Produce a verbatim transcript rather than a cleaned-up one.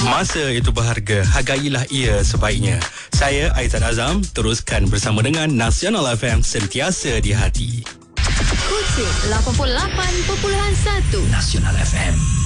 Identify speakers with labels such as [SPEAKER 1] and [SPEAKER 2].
[SPEAKER 1] Masa itu berharga, hargailah ia sebaiknya. Saya Aizat Azam, teruskan bersama dengan Nasional F M, sentiasa di hati.
[SPEAKER 2] Kutip lapan puluh lapan perpuluhan satu Nasional F M.